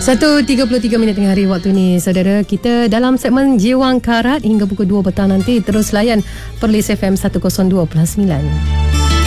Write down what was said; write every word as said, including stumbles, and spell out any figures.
satu tiga puluh tiga minit tengah hari waktu ni, saudara. Kita dalam segmen Jiwang Karat hingga pukul dua petang nanti. Terus layan Perlis F M seratus dua puluh sembilan.